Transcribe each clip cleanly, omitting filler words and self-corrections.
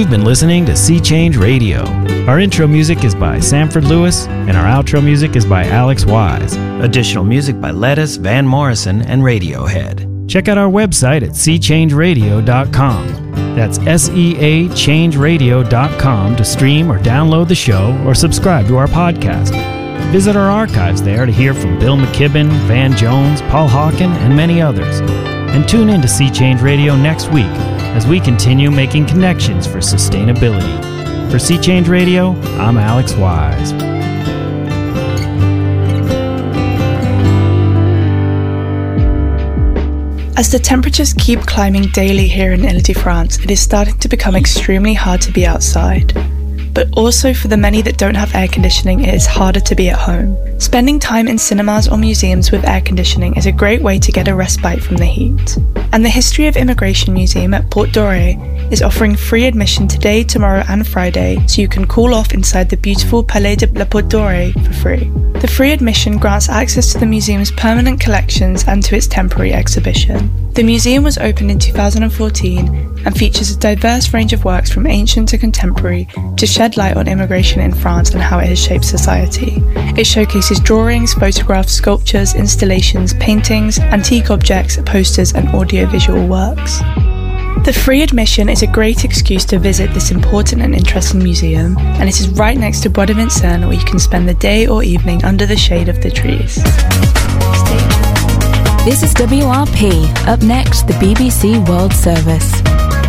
You've been listening to Sea Change Radio. Our intro music is by Sanford Lewis, and our outro music is by Alex Wise. Additional music by Lettuce, Van Morrison, and Radiohead. Check out our website at seachangeradio.com. That's SEAchangeradio.com to stream or download the show or subscribe to our podcast. Visit our archives there to hear from Bill McKibben, Van Jones, Paul Hawken, and many others. And tune in to Sea Change Radio next week as we continue making connections for sustainability. For Sea Change Radio, I'm Alex Wise. As the temperatures keep climbing daily here in Ile-de-France, it is starting to become extremely hard to be outside. But also for the many that don't have air conditioning, it is harder to be at home. Spending time in cinemas or museums with air conditioning is a great way to get a respite from the heat. And the History of Immigration Museum at Porte Dorée is offering free admission today, tomorrow and Friday, so you can cool off inside the beautiful Palais de la Porte Dorée for free. The free admission grants access to the museum's permanent collections and to its temporary exhibition. The museum was opened in 2014 and features a diverse range of works from ancient to contemporary to shed light on immigration in France and how it has shaped society. It showcases drawings, photographs, sculptures, installations, paintings, antique objects, posters and audiovisual works. The free admission is a great excuse to visit this important and interesting museum, and it is right next to Bois de Vincennes, where you can spend the day or evening under the shade of the trees. This is WRP. Up next, the BBC World Service.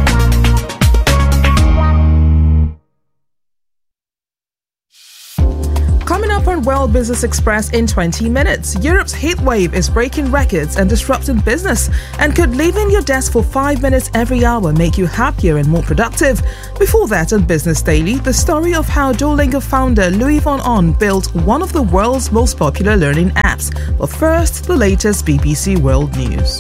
Coming up on World Business Express in 20 minutes, Europe's heat wave is breaking records and disrupting business. And could leaving your desk for 5 minutes every hour make you happier and more productive? Before that, on Business Daily, the story of how Duolingo founder Louis van On built one of the world's most popular learning apps. But first, the latest BBC World News.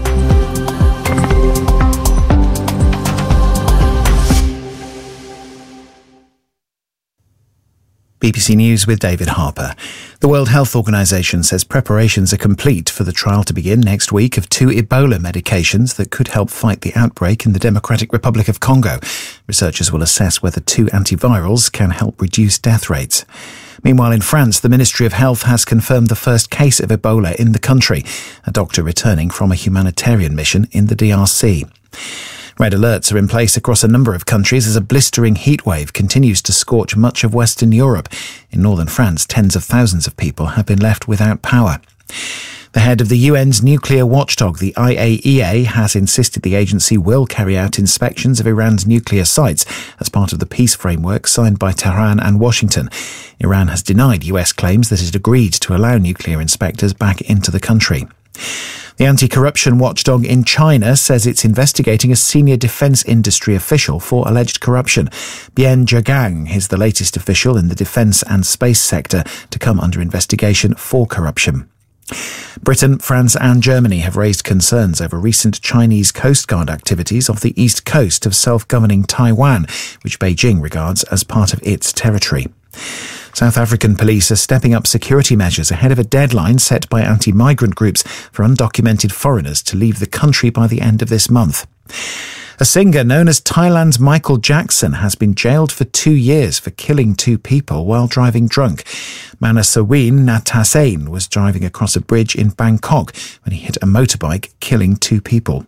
BBC News with David Harper. The World Health Organization says preparations are complete for the trial to begin next week of 2 Ebola medications that could help fight the outbreak in the Democratic Republic of Congo. Researchers will assess whether 2 antivirals can help reduce death rates. Meanwhile, in France, the Ministry of Health has confirmed the first case of Ebola in the country, a doctor returning from a humanitarian mission in the DRC. Red alerts are in place across a number of countries as a blistering heatwave continues to scorch much of Western Europe. In northern France, tens of thousands of people have been left without power. The head of the UN's nuclear watchdog, the IAEA, has insisted the agency will carry out inspections of Iran's nuclear sites as part of the peace framework signed by Tehran and Washington. Iran has denied US claims that it agreed to allow nuclear inspectors back into the country. The anti-corruption watchdog in China says it's investigating a senior defense industry official for alleged corruption. Bian Zhegang is the latest official in the defense and space sector to come under investigation for corruption. Britain, France and Germany have raised concerns over recent Chinese Coast Guard activities off the east coast of self-governing Taiwan, which Beijing regards as part of its territory. South African police are stepping up security measures ahead of a deadline set by anti-migrant groups for undocumented foreigners to leave the country by the end of this month. A singer known as Thailand's Michael Jackson has been jailed for 2 years for killing 2 people while driving drunk. Manasawin Natasain was driving across a bridge in Bangkok when he hit a motorbike, killing 2 people.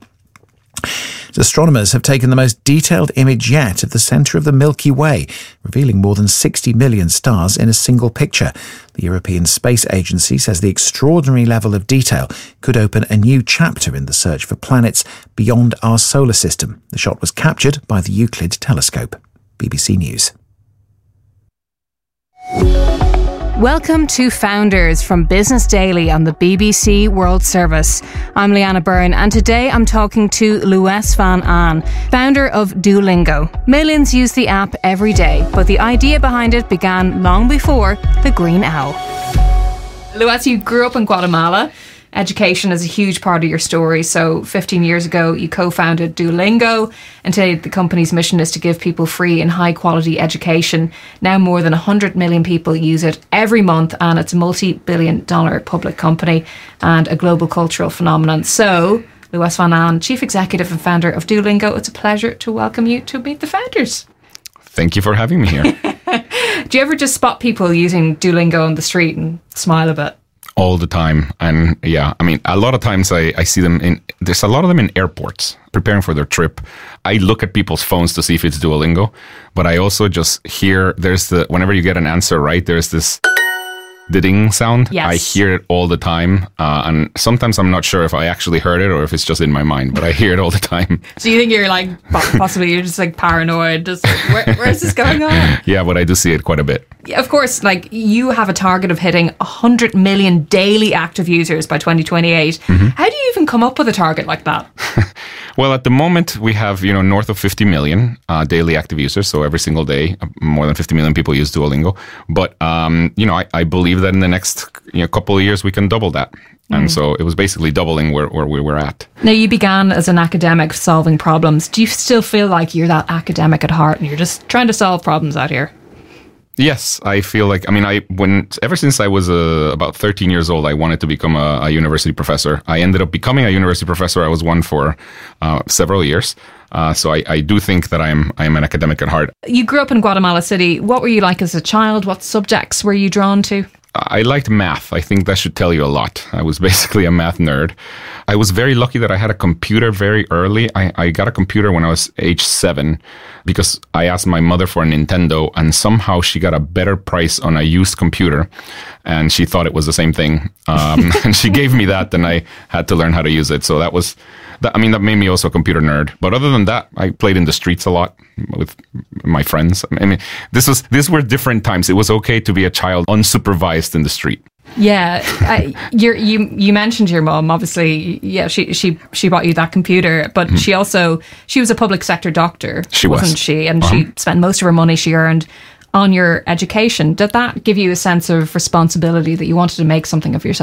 Astronomers have taken the most detailed image yet of the centre of the Milky Way, revealing more than 60 million stars in a single picture. The European Space Agency says the extraordinary level of detail could open a new chapter in the search for planets beyond our solar system. The shot was captured by the Euclid telescope. BBC News. Welcome to Founders from Business Daily on the BBC World Service. I'm Leanna Byrne and today I'm talking to Louis van Aan, founder of Duolingo. Millions use the app every day, but the idea behind it began long before the Green Owl. Louis, you grew up in Guatemala. Education is a huge part of your story. So 15 years ago, you co-founded Duolingo, and today the company's mission is to give people free and high quality education. Now more than 100 million people use it every month, and it's a multi-billion-dollar public company and a global cultural phenomenon. So, Louis van Aan, Chief Executive and founder of Duolingo, it's a pleasure to welcome you to Meet the Founders. Thank you for having me here. Do you ever just spot people using Duolingo on the street and smile a bit? All the time. And yeah, I mean, a lot of times I see them there's a lot of them in airports preparing for their trip. I look at people's phones to see if it's Duolingo, but I also just hear whenever you get an answer right, there's this the ding sound. Yes. I hear it all the time. And sometimes I'm not sure if I actually heard it or if it's just in my mind, but I hear it all the time. So you think you're like, possibly you're just like paranoid, just like, where is this going on? Yeah, but I do see it quite a bit. Of course, like you have a target of hitting 100 million daily active users by 2028. Mm-hmm. How do you even come up with a target like that? Well, at the moment, we have, north of 50 million daily active users. So every single day, more than 50 million people use Duolingo. But, I believe that in the next couple of years, we can double that. And so it was basically doubling where we were at. Now, you began as an academic solving problems. Do you still feel like you're that academic at heart and you're just trying to solve problems out here? Yes, I feel like, ever since I was about 13 years old, I wanted to become a university professor. I ended up becoming a university professor. I was one for several years. So I do think that I am an academic at heart. You grew up in Guatemala City. What were you like as a child? What subjects were you drawn to? I liked math. I think that should tell you a lot. I was basically a math nerd. I was very lucky that I had a computer very early. I got a computer when I was age 7 because I asked my mother for a Nintendo and somehow she got a better price on a used computer and she thought it was the same thing. And she gave me that and I had to learn how to use it. So that made me also a computer nerd. But other than that, I played in the streets a lot with my friends. These were different times. It was okay to be a child unsupervised in the street. Yeah, you mentioned your mom. Obviously, yeah, she bought you that computer, but she was a public sector doctor, wasn't she? And she spent most of her money she earned on your education. Did that give you a sense of responsibility that you wanted to make something of yourself?